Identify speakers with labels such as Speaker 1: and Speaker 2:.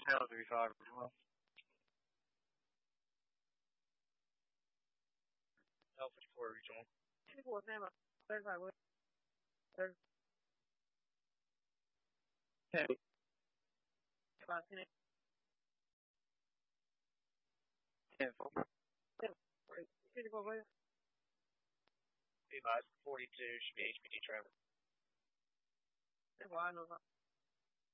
Speaker 1: Channel 35 as well. Alpha 4 regional.
Speaker 2: 我在吗？在哪位？在。
Speaker 1: Okay.
Speaker 2: 把现在。
Speaker 1: Info.
Speaker 2: 这个位。
Speaker 1: Be advised, 42 should be HPD traffic.
Speaker 2: 这完了吗？